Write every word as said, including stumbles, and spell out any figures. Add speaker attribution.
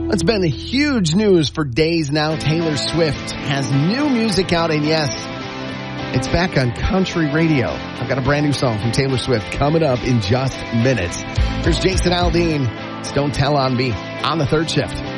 Speaker 1: It's been huge news for days now. Taylor Swift has new music out, and yes, it's back on country radio. I've got a brand new song from Taylor Swift coming up in just minutes. Here's Jason Aldean. It's Don't Tell on Me on the Third Shift.